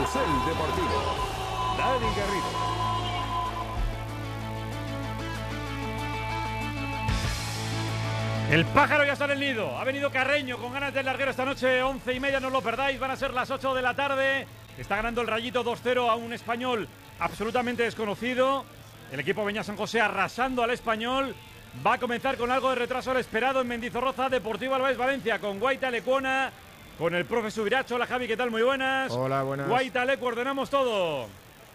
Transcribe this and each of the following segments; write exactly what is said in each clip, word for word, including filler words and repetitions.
Carrusel Deportivo. Dani Garrido. El pájaro ya está en el nido. Ha venido Carreño con ganas del larguero esta noche, once y media, no lo perdáis. Van a ser las ocho de la tarde. Está ganando el Rayito dos cero a un Español absolutamente desconocido. El equipo Beñat San José arrasando al Español. Va a comenzar con algo de retraso al esperado en Mendizorroza, Deportivo Alavés Valencia, con Guaita Lecuona, con el profe Subiracho. Hola Javi, ¿qué tal? Muy buenas. Hola, buenas. Guaita Lecu, ordenamos todo.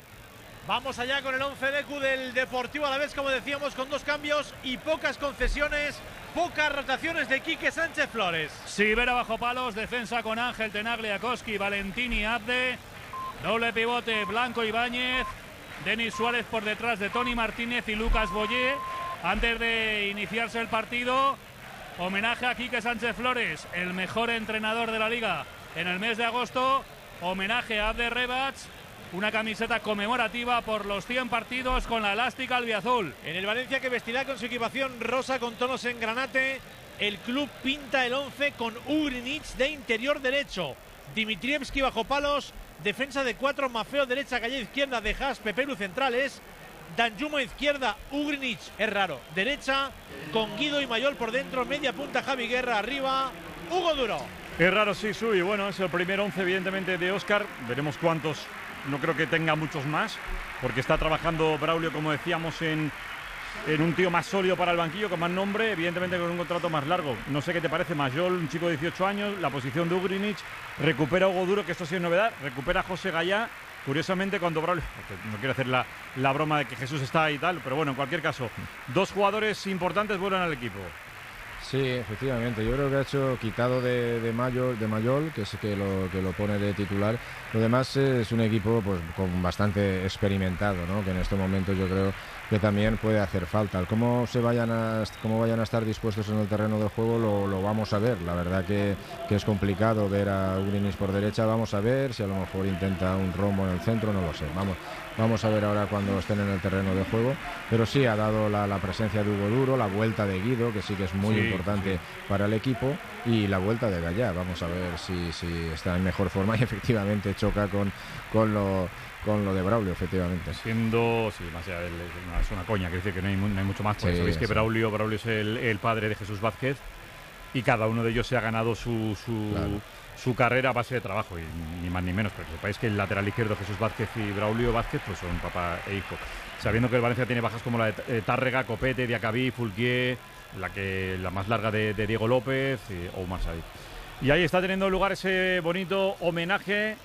Vamos allá con el once Lecu del Deportivo Alavés, como decíamos, con dos cambios y pocas concesiones. Pocas rotaciones de Quique Sánchez Flores. Sivera bajo palos, defensa con Ángel, Tenagliakoski, Valentini, Abde. Doble pivote, Blanco Ibáñez. Denis Suárez por detrás de Tony Martínez y Lucas Boyé. Antes de iniciarse el partido, homenaje a Quique Sánchez Flores, el mejor entrenador de la liga en el mes de agosto. Homenaje a Abde Rebats. Una camiseta conmemorativa por los cien partidos con la elástica albiazul. En el Valencia, que vestirá con su equipación rosa con tonos en granate, el club pinta el once con Ugrinic de interior derecho, Dimitrievski bajo palos, defensa de cuatro, Mafeo derecha, Calle izquierda, de Haas, Peperu centrales, Danjuma izquierda, Ugrinic, es raro, derecha, con Guido y Mayol por dentro, media punta, Javi Guerra arriba, Hugo Duro. Es raro, sí, Sui. Bueno, es el primer once, evidentemente, de Óscar. Veremos cuántos. No creo que tenga muchos más, porque está trabajando Braulio, como decíamos, en, en un tío más sólido para el banquillo, con más nombre, evidentemente con un contrato más largo. No sé qué te parece, Mayol, un chico de dieciocho años, la posición de Ugrinic, recupera a Hugo Duro, que esto sí es novedad, recupera a José Gallá. Curiosamente, cuando Braulio, no quiero hacer la, la broma de que Jesús está y tal, pero bueno, en cualquier caso, dos jugadores importantes vuelven al equipo. Sí, efectivamente, yo creo que ha hecho quitado de, de Mayol, de Mayol, que es que lo que lo pone de titular. Lo demás es un equipo pues con bastante experimentado, ¿no? Que en este momento yo creo que también puede hacer falta. El cómo se vayan a cómo vayan a estar dispuestos en el terreno del juego lo, lo vamos a ver. La verdad que, que es complicado ver a Ugrinic por derecha. Vamos a ver si a lo mejor intenta un rombo en el centro, no lo sé. Vamos, vamos a ver ahora cuando estén en el terreno de juego. Pero sí ha dado la, la presencia de Hugo Duro, la vuelta de Guido, que sí que es muy sí, importante sí. para el equipo, y la vuelta de Gallá. Vamos a ver si, si está en mejor forma y efectivamente choca con, con lo con lo de Braulio, efectivamente. Siendo, sí, más allá, es una coña, quiere decir que no hay, no hay mucho más. Porque sí, sabéis que sí. Braulio, Braulio es el, el padre de Jesús Vázquez, y cada uno de ellos se ha ganado su, su, claro. su carrera a base de trabajo, y ni más ni menos, pero que sepáis que el lateral izquierdo Jesús Vázquez y Braulio Vázquez pues son papá e hijo. Sabiendo que el Valencia tiene bajas como la de Tárrega, Copete, Diacabí, Fulquier, la que la más larga de, de Diego López y Oumar Said. Y ahí está teniendo lugar ese bonito homenaje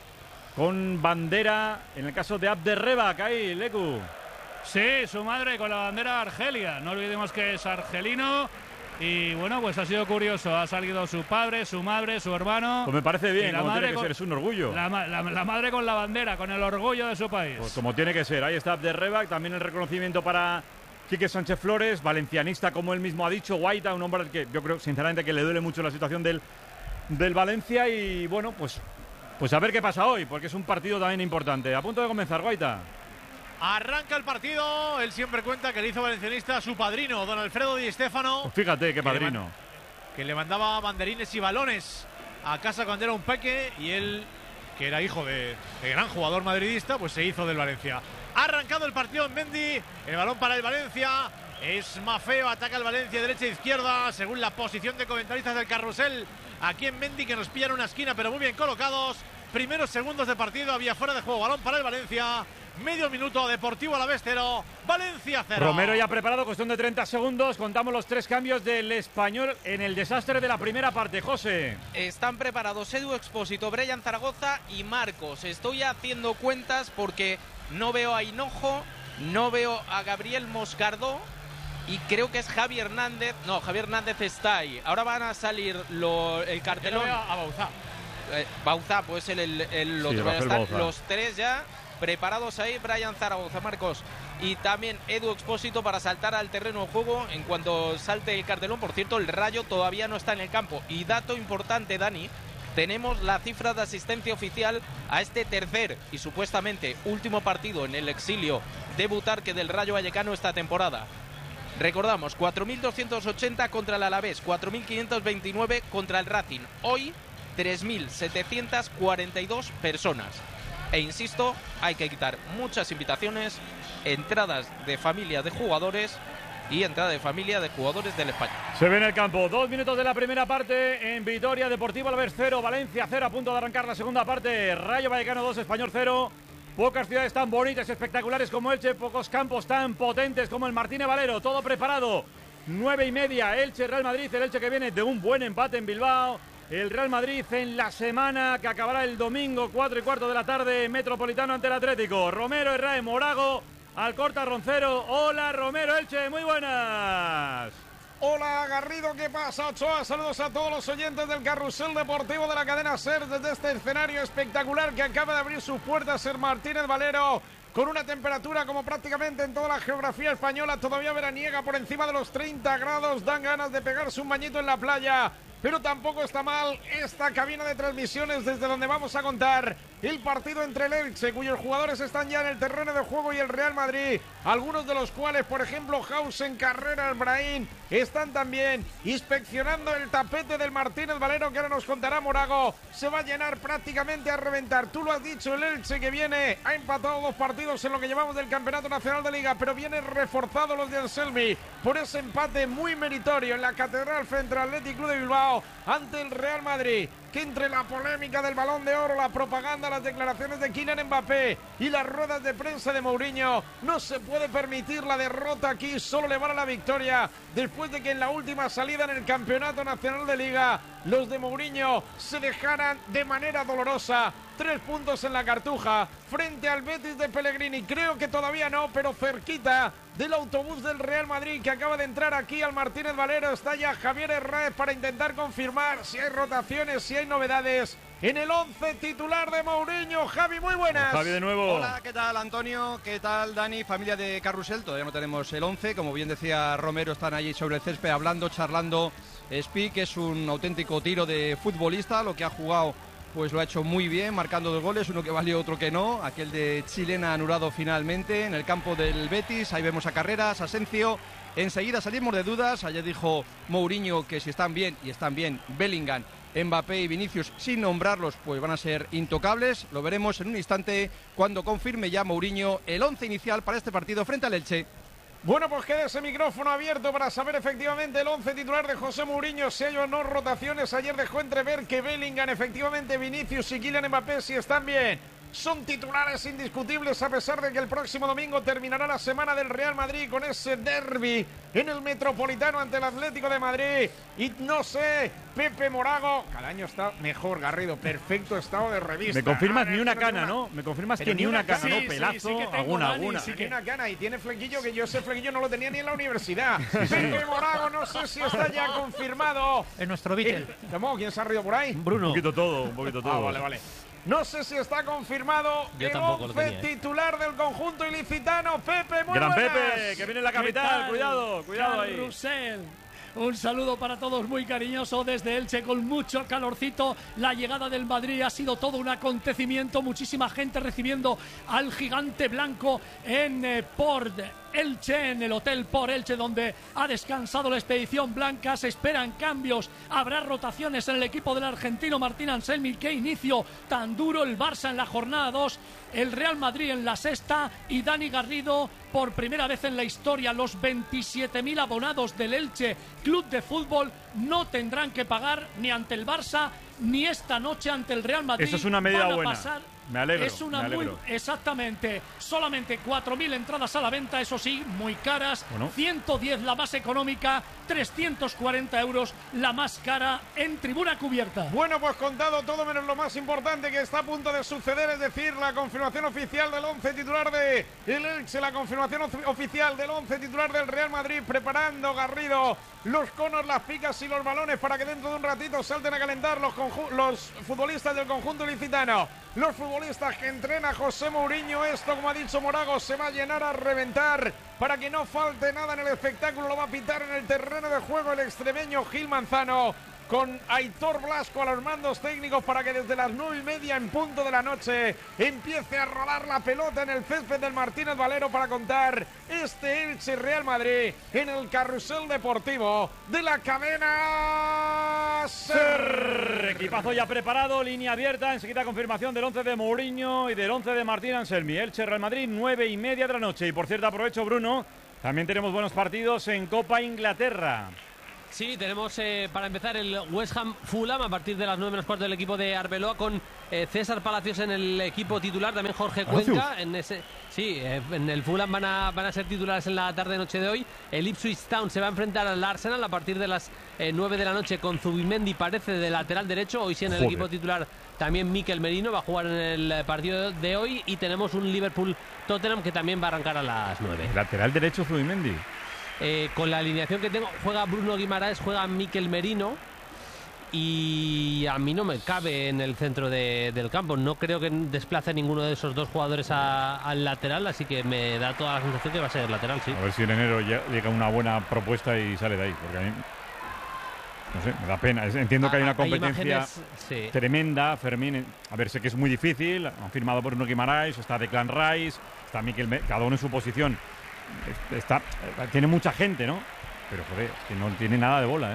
con bandera, en el caso de Abde Rebak, ahí, Lecu. Sí, su madre con la bandera Argelia, no olvidemos que es argelino. Y bueno, pues ha sido curioso, ha salido su padre, su madre, su hermano. Pues me parece bien, como tiene que con, ser, es un orgullo. La, la, la madre con la bandera, con el orgullo de su país. Pues como tiene que ser, ahí está Abde Rebak, también el reconocimiento para Quique Sánchez Flores, valencianista, como él mismo ha dicho, Guaita, un hombre al que yo creo sinceramente que le duele mucho la situación del, del Valencia, y bueno, pues, pues a ver qué pasa hoy, porque es un partido también importante. A punto de comenzar, Guaita. Arranca el partido, él siempre cuenta que le hizo valencianista a su padrino, don Alfredo Di Stéfano. Pues fíjate qué padrino. Que le, que le mandaba banderines y balones a casa cuando era un peque, y él, que era hijo de, de gran jugador madridista, pues se hizo del Valencia. Ha arrancado el partido en Mendy, el balón para el Valencia, es Mafeo, ataca el Valencia derecha e izquierda, según la posición de comentaristas del carrusel, aquí en Mendy, que nos pillan una esquina, pero muy bien colocados. Primeros segundos de partido, había fuera de juego, balón para el Valencia. Medio minuto, Deportivo Alavés cero, Valencia cero. Romero ya preparado, cuestión de treinta segundos. Contamos los tres cambios del Español en el desastre de la primera parte. José. Están preparados Edu Expósito, Brian Zaragoza y Marcos. Estoy haciendo cuentas porque no veo a Hinojo, no veo a Gabriel Moscardó, y creo que es Javi Hernández. No, Javi Hernández está ahí. Ahora van a salir lo, el cartelón. Yo no veo a Bauzá. Eh, Bauzá, pues el, el, el otro. Sí, están los tres ya preparados ahí, Brian Zaragoza, Marcos y también Edu Expósito para saltar al terreno de juego en cuanto salte el cartelón. Por cierto, el Rayo todavía no está en el campo. Y dato importante, Dani, tenemos la cifra de asistencia oficial a este tercer y supuestamente último partido en el exilio de Butarque del Rayo Vallecano esta temporada. Recordamos, cuatro mil doscientos ochenta contra el Alavés, cuatro mil quinientos veintinueve contra el Racing. Hoy, tres mil setecientas cuarenta y dos personas. E insisto, hay que quitar muchas invitaciones, entradas de familia de jugadores y entrada de familia de jugadores del España. Se ve en el campo, dos minutos de la primera parte en Vitoria, Deportivo Alavés cero, Valencia cero, a punto de arrancar la segunda parte. Rayo Vallecano dos, Español cero. Pocas ciudades tan bonitas, espectaculares como Elche, pocos campos tan potentes como el Martínez Valero, todo preparado. Nueve y media, Elche, Real Madrid, el Elche que viene de un buen empate en Bilbao. El Real Madrid en la semana que acabará el domingo, cuatro y cuarto de la tarde, Metropolitano ante el Atlético. Romero, Herrera, Morago, Alcorta, Roncero. Hola Romero, Elche, muy buenas. Hola Garrido, ¿qué pasa? Ochoa, saludos a todos los oyentes del Carrusel Deportivo de la cadena SER desde este escenario espectacular que acaba de abrir sus puertas el Martínez Valero, con una temperatura como prácticamente en toda la geografía española, todavía veraniega por encima de los treinta grados, dan ganas de pegarse un bañito en la playa. Pero tampoco está mal esta cabina de transmisiones desde donde vamos a contar el partido entre el Elche, cuyos jugadores están ya en el terreno de juego, y el Real Madrid, algunos de los cuales, por ejemplo, Hausen, Carrera, Brahim, están también inspeccionando el tapete del Martínez Valero, que ahora nos contará Morago. Se va a llenar prácticamente a reventar. Tú lo has dicho, el Elche que viene, ha empatado dos partidos en lo que llevamos del Campeonato Nacional de Liga, pero viene reforzado los de Anselmi por ese empate muy meritorio en la Catedral frente al Athletic Club de Bilbao ante el Real Madrid, que entre la polémica del Balón de Oro, la propaganda, las declaraciones de Kylian Mbappé y las ruedas de prensa de Mourinho, no se puede permitir la derrota aquí, solo le vale la victoria, después de que en la última salida en el Campeonato Nacional de Liga los de Mourinho se dejaran de manera dolorosa tres puntos en la Cartuja frente al Betis de Pellegrini. Creo que todavía no, pero cerquita del autobús del Real Madrid que acaba de entrar aquí al Martínez Valero. Está ya Javier Herráez para intentar confirmar si hay rotaciones, si hay novedades en el once titular de Mourinho. Javi, muy buenas. Javi, de nuevo. Hola, ¿qué tal Antonio? ¿Qué tal Dani? Familia de Carrusel, todavía no tenemos el once, como bien decía Romero, están allí sobre el césped hablando, charlando. Speak es un auténtico tiro de futbolista, lo que ha jugado pues lo ha hecho muy bien, marcando dos goles, uno que valió, otro que no. Aquel de Chilena anulado finalmente en el campo del Betis. Ahí vemos a Carreras, Asencio. Enseguida salimos de dudas. Ayer dijo Mourinho que si están bien, y están bien Bellingham, Mbappé y Vinicius, sin nombrarlos, pues van a ser intocables. Lo veremos en un instante cuando confirme ya Mourinho el once inicial para este partido frente al Elche. Bueno, pues queda ese micrófono abierto para saber efectivamente el once titular de José Mourinho, si hay o no rotaciones. Ayer dejó entrever que Bellingham, efectivamente Vinicius y Kylian Mbappé, si están bien, son titulares indiscutibles, a pesar de que el próximo domingo terminará la semana del Real Madrid con ese derbi en el Metropolitano ante el Atlético de Madrid. Y no sé, Pepe Morago, cada año está mejor, Garrido, perfecto estado de revista. Me confirmas ah, ni una cana, ¿no? Me confirmas que ni una cana, sí, ¿no? Sí, Pelazo, sí, sí alguna, Dani, alguna. Sí que una cana y tiene flequillo, que yo ese flequillo no lo tenía ni en la universidad. Pepe Morago, no sé si está ya confirmado. Es nuestro Beatle. ¿Quién se ha rido por ahí? Bruno. Un poquito todo, un poquito todo. Ah, vale, vale. No sé si está confirmado Yo el once titular del conjunto ilicitano. Pepe, muy Gran buenas. Pepe, que viene en la capital. Cuidado, cuidado ahí. Carrusel. Un saludo para todos muy cariñoso desde Elche con mucho calorcito. La llegada del Madrid ha sido todo un acontecimiento. Muchísima gente recibiendo al gigante blanco en eh, Port Elche, en el Hotel Port Elche, donde ha descansado la expedición blanca. Se esperan cambios, habrá rotaciones en el equipo del argentino Martín Anselmi. Qué inicio tan duro, el Barça en la jornada dos, el Real Madrid en la sexta, y Dani Garrido, por primera vez en la historia, los veintisiete mil abonados del Elche Club de Fútbol no tendrán que pagar ni ante el Barça ni esta noche ante el Real Madrid. Eso es una medida Van a buena. pasar. Me alegro, es una me alegro. Muy, exactamente, solamente cuatro mil entradas a la venta, eso sí, muy caras. Bueno. ciento diez la más económica, trescientos cuarenta euros la más cara en tribuna cubierta. Bueno, pues contado todo menos lo más importante que está a punto de suceder, es decir, la confirmación oficial del once titular de el Elche, la confirmación oficial del once titular del Real Madrid, preparando Garrido los conos, las picas y los balones para que dentro de un ratito salten a calentar los, los futbolistas del conjunto ilicitano. Los futbolistas que entrena José Mourinho. Esto, como ha dicho Morago, se va a llenar a reventar para que no falte nada en el espectáculo. Lo va a pitar en el terreno de juego el extremeño Gil Manzano. con Aitor Blasco a los mandos técnicos para que desde las nueve y media en punto de la noche empiece a rodar la pelota en el césped del Martínez Valero para contar este Elche Real Madrid en el carrusel deportivo de la cadena SER. Equipazo ya preparado, línea abierta, enseguida confirmación del once de Mourinho y del once de Martín Anselmi. Elche Real Madrid, nueve y media de la noche. Y por cierto, aprovecho, Bruno, también tenemos buenos partidos en Copa Inglaterra. Sí, tenemos eh, para empezar el West Ham Fulham a partir de las nueve menos cuarto del equipo de Arbeloa con eh, César Palacios en el equipo titular, también Jorge Cuenca en ese, sí, eh, en el Fulham van a, van a ser titulares en la tarde-noche de hoy. El Ipswich Town se va a enfrentar al Arsenal a partir de las eh, nueve de la noche con Zubimendi, parece, de lateral derecho. Hoy sí en el Joder. equipo titular también Mikel Merino va a jugar en el partido de hoy y tenemos un Liverpool-Tottenham que también va a arrancar a las nueve. Lateral derecho Zubimendi. Eh, con la alineación que tengo, juega Bruno Guimaraes, juega Mikel Merino y a mí no me cabe en el centro de, del campo. No creo que desplace ninguno de esos dos jugadores a, al lateral, así que me da toda la sensación que va a ser el lateral, sí. A ver si en enero llega una buena propuesta y sale de ahí, porque a mí, no sé, me da pena. Entiendo que hay una competencia sí. tremenda, Fermín. A ver, sé que es muy difícil, han firmado por Bruno Guimaraes, está Declan Rice, está Mikel Merino, cada uno en su posición. Está, tiene mucha gente, ¿no? Pero joder, es que no tiene nada de bola, ¿eh?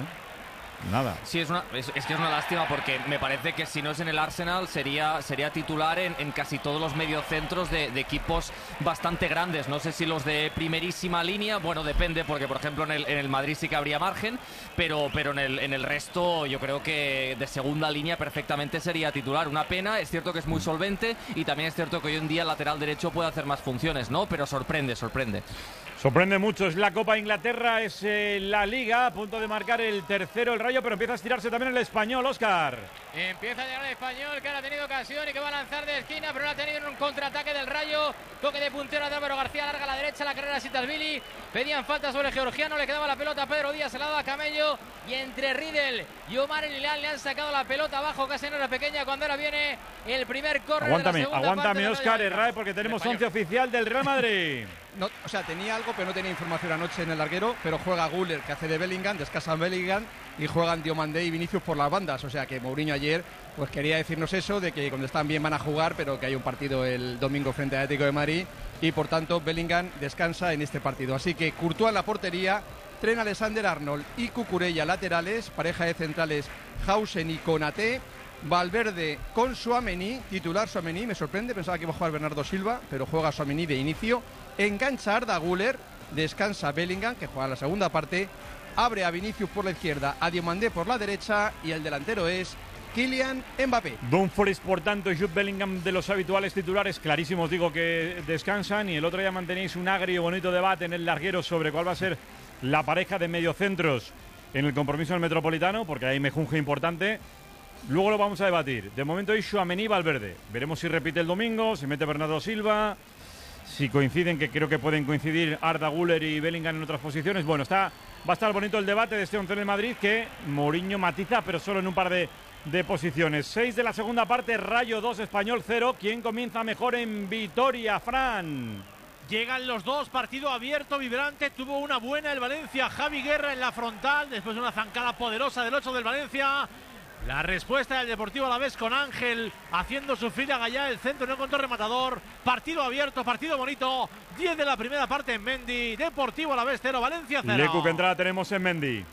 Nada. Sí, es, una, es, es que es una lástima porque me parece que si no es en el Arsenal sería, sería titular en, en casi todos los mediocentros de, de equipos bastante grandes. No sé si los de primerísima línea, bueno, depende porque por ejemplo en el, en el Madrid sí que habría margen, pero, pero en, el, en el resto yo creo que de segunda línea perfectamente sería titular. Una pena, es cierto que es muy solvente y también es cierto que hoy en día el lateral derecho puede hacer más funciones, ¿no? Pero sorprende, sorprende. Sorprende mucho, es la Copa Inglaterra, es eh, la Liga, a punto de marcar el tercero el Rayo, pero empieza a estirarse también el Español, Óscar. Empieza a llegar el Español, que ahora ha tenido ocasión y que va a lanzar de esquina, pero no ha tenido en un contraataque del Rayo. Toque de puntero de Álvaro García, larga a la derecha, la carrera de Sitasvili. Pedían falta sobre Georgiano, le quedaba la pelota a Pedro Díaz, se la daba a Camello. Y entre Riedel y Omar Elilal le han sacado la pelota abajo, casi en hora pequeña, cuando ahora viene el primer córner. Aguántame, de la segunda aguántame, parte Óscar, Herrera, porque tenemos once oficial del Real Madrid. No, o sea, tenía algo, pero no tenía información anoche en el larguero, pero juega Güler, que hace de Bellingham, descansa Bellingham, y juegan Diomandé y Vinicius por las bandas. O sea que Mourinho ayer pues quería decirnos eso, de que cuando están bien van a jugar, pero que hay un partido el domingo frente al Atlético de Madrid, y por tanto Bellingham descansa en este partido. Así que Courtois en la portería, Trent Alexander-Arnold y Cucurella laterales, pareja de centrales Hausen y Konaté, Valverde con Tchouaméni, titular Tchouaméni, me sorprende, pensaba que iba a jugar Bernardo Silva, pero juega Tchouaméni de inicio. Engancha Arda Güler, descansa Bellingham, que juega la segunda parte, abre a Vinicius por la izquierda, a Diomandé por la derecha, y el delantero es Kylian Mbappé. Dumfries, por tanto, y Jude Bellingham, de los habituales titulares, clarísimos digo que descansan, y el otro día mantenéis un agrio y bonito debate en el larguero sobre cuál va a ser la pareja de mediocentros en el compromiso del Metropolitano, porque hay mejunje importante. Luego lo vamos a debatir. De momento es Tchouaméni y Valverde. Veremos si repite el domingo, si mete Bernardo Silva, si coinciden, que creo que pueden coincidir Arda Güler y Bellingham en otras posiciones. Bueno, está, va a estar bonito el debate de este once de Madrid, que Mourinho matiza, pero solo en un par de, de posiciones. Seis de la segunda parte, Rayo dos, Español cero. ¿Quién comienza mejor en Vitoria, Fran? Llegan los dos, partido abierto, vibrante. Tuvo una buena el Valencia, Javi Guerra en la frontal, después de una zancada poderosa del ocho del Valencia. La respuesta del Deportivo Alavés con Ángel haciendo sufrir a Gallá, el centro no encontró rematador. Partido abierto, partido bonito. diez de la primera parte en Mendy. Deportivo Alavés cero, Valencia cero. Lecu, ¿qué entrada tenemos en Mendy?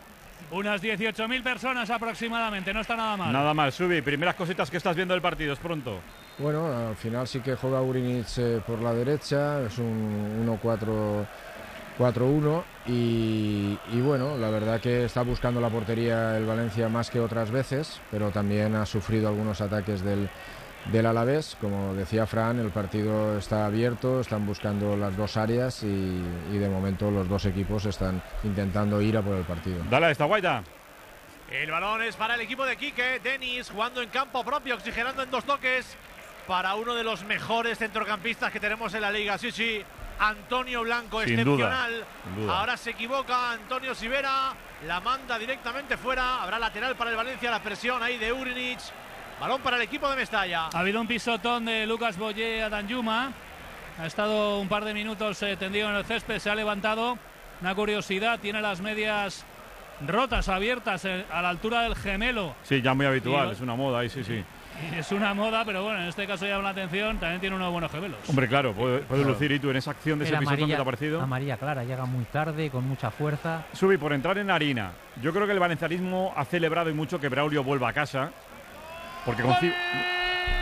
Unas dieciocho mil personas aproximadamente, no está nada mal. Nada mal, Subi. Primeras cositas que estás viendo del partido, es pronto. Bueno, al final sí que juega Urinic eh, por la derecha, es un uno cuatro uno y, y bueno, la verdad que está buscando la portería el Valencia más que otras veces, pero también ha sufrido algunos ataques del, del Alavés. Como decía Fran, el partido está abierto, están buscando las dos áreas y, y de momento los dos equipos están intentando ir a por el partido. Dale a esta Guaita. El balón es para el equipo de Quique. Denis jugando en campo propio, oxigenando en dos toques para uno de los mejores centrocampistas que tenemos en la liga. Sí, sí, Antonio Blanco, sin excepcional. Duda, sin duda. Ahora se equivoca Antonio Sivera, la manda directamente fuera. Habrá lateral para el Valencia, la presión ahí de Urinic. Balón para el equipo de Mestalla. Ha habido un pisotón de Lucas Boyé a Danjuma. Ha estado un par de minutos eh, tendido en el césped, se ha levantado. Una curiosidad, tiene las medias rotas abiertas a la altura del gemelo. Sí, ya muy habitual, y, es una moda ahí, sí, sí. Es una moda, pero bueno, en este caso llama la atención, también tiene unos buenos gemelos. Hombre, claro, puede, puede claro. lucir y tú en esa acción de ese pisotón que te ha parecido. Amarilla clara, llega muy tarde, con mucha fuerza. Subi, por entrar en harina, yo creo que el valencianismo ha celebrado y mucho que Braulio vuelva a casa, porque con...